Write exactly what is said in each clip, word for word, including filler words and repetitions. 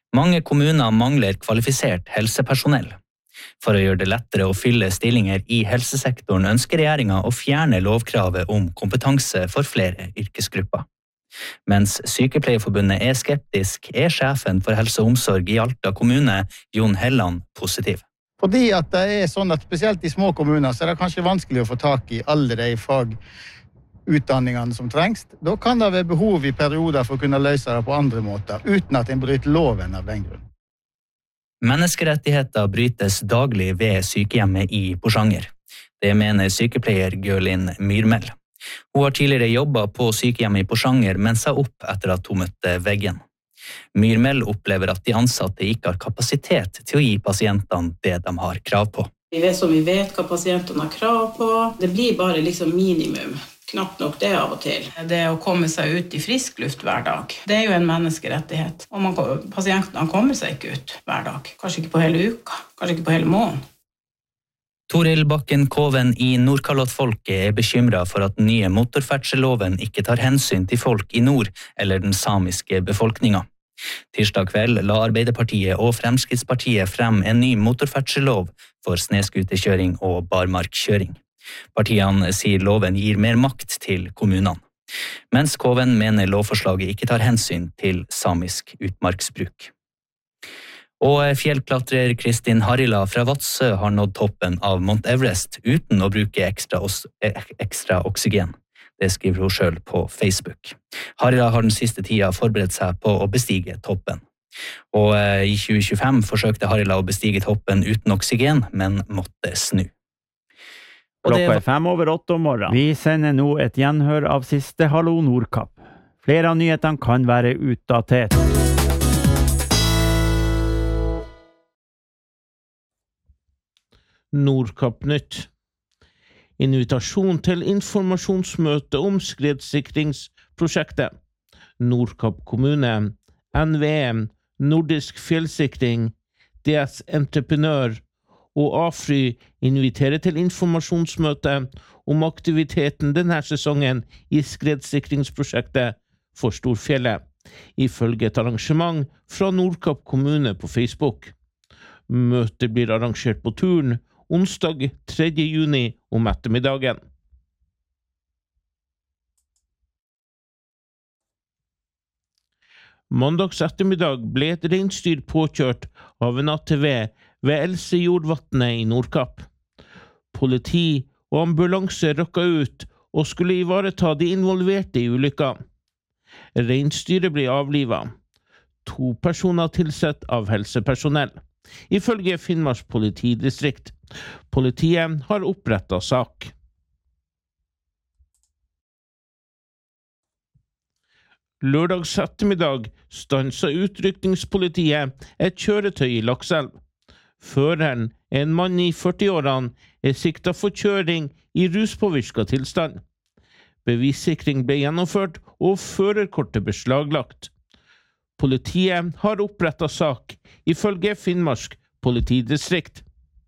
Mange kommuner mangler kvalifisert helsepersonell. For å gjøre det lettere å fylle stillinger i helsesektoren ønsker regjeringen å fjerne lovkravet om kompetanse for flere yrkesgrupper. Mens Sykepleierforbundet er skeptisk, er sjefen for helse og omsorg i Alta kommune, Jon Helland, positiv. Fordi at det er sånn at spesielt i små kommuner så er det kanskje vanskelig å få tak i alle de fagutdanningene som trengs. Da kan det være behov i perioder for å kunne løse det på andre måter, uten at en bryter loven av den grunn. Menneskerettigheter brytes daglig ved sykehjemmet i Porsanger. Det mener sykepleier Gørlin Myrmel. Hun har tidligere jobbet på sykehjemmet i Porsanger, men sa opp etter at hun møtte veggen. Myrmel opplever at de ansatte ikke har kapasitet til å gi pasientene det de har krav på. Vi vet som vi vet hva pasientene har krav på. Det blir bare liksom minimum. Knapt nok det av og til. Det å komme seg ut i frisk luft hver dag, det er jo en menneskerettighet. Og man, pasientene kommer seg ikke ut hver dag. Kanskje ikke på hele uka, kanskje ikke på hele måneden. Toril Bakken Koven i Nordkalottfolket er bekymret for at den nye motorferdselloven ikke tar hensyn til folk i nord eller den samiske befolkningen. Tirsdag kveld la Arbeiderpartiet og Fremskrittspartiet frem en ny motorferdselov for sneskuterkjøring og barmarkkjøring. Partiene sier loven gir mer makt til kommunene, mens Koven mener lovforslaget ikke tar hensyn til samisk utmarksbruk. Og fjellklatrer Kristin Harila fra Vadsø har nådd toppen av Mount Everest uten å bruke ekstra, ekstra oksygen. Det skriver hun selv på Facebook. Harila har den siste tida forberedt seg på å bestige toppen. Og i tjue tjuefem forsøkte Harila å bestige toppen uten oksygen, men måtte snu. Klokka er fem over åtte om morgenen. Vi sender nå et gjenhør av siste Hallo Nordkapp. Flere av nyhetene kan være utdatert. Nordkapp Nytt. Invitasjon til informasjonsmøte om skredsikringsprosjektet. Nordkapp kommune, N V M, Nordisk fjellsikring, D S Entreprenør og AFRY inviterer til informasjonsmøte om aktiviteten denne sesongen i skredsikringsprosjektet for Storfjellet, ifølge et arrangement fra Nordkapp kommune på Facebook. Møtet blir arrangert på turen onsdag tredje juni om ettermiddagen. Mandags ettermiddag ble et reinsdyr påkjørt av en A T V ved Elsejordvatnet i Nordkapp. Politi og ambulanse rykka ut og skulle ivareta de involverte i ulykka. Reinsdyret ble avlivet. To personer tilsett av helsepersonell. Ifølge Finnmarks politidistrikt. Politiet har opprettet sak. Lørdags ettermiddag stanset utrykningspolitiet et kjøretøy i Lakselv. Føreren, en mann i førtiårene, er siktet for kjøring i ruspåvirket tilstand. Bevissikring ble gjennomført og førerkortet beslaglagt. Politiet har opprettet sak, ifølge Finnmark politidistrikt.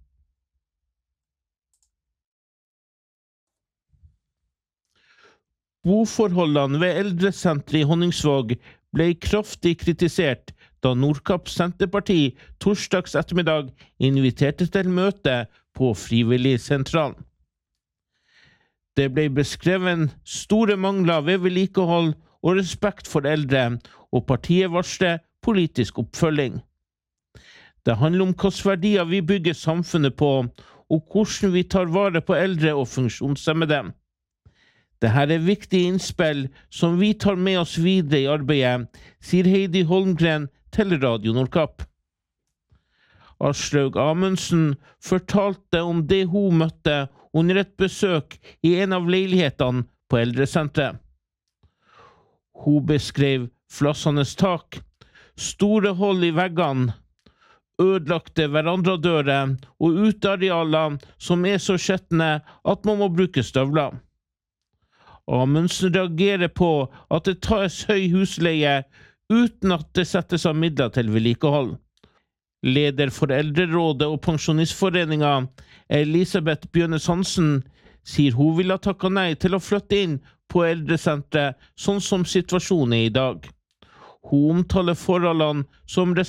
Boforholdene ved eldresenteret i Honningsvåg ble kraftig kritisert da Nordkapp Senterparti torsdags ettermiddag inviterte til møte på Frivilligsentralen. Det ble beskrevet store mangler ved vedlikehold og respekt for eldre, og partiet varslet politisk oppfølging. Det handler om hvilke verdier vi bygger samfunnet på, og hvordan vi tar vare på eldre og funksjonshemmede. Dette er viktige innspill som vi tar med oss videre i arbeidet, sier Heidi Holmgren til Radio Nordkapp. Aslaug Amundsen fortalte om det hun møtte under et besøk i en av leilighetene på eldresentret. Hun beskrev flassende tak, store hold i veggene, ødelagte verandadører og utearealer som er så skjettende at man må bruke støvler. Amundsen reagerer på at det tas høy husleie uten at det settes av midler til vedlikehold. Leder for Eldrerådet og Pensjonistforeningen, Elisabeth Bjørnes Hansen, sier hun vil ha takket nei til å flytte inn på eldresentret sånn som situasjonen er i dag. Hun omtaler forholdene som